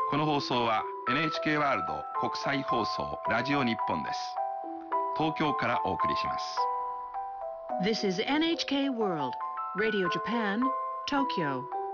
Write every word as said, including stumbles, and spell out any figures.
この放送は エヌエイチケー ワールド国際放送ラジオ日本です。東京からお送りします。 This is エヌエイチケー World Radio Japan, Tokyo.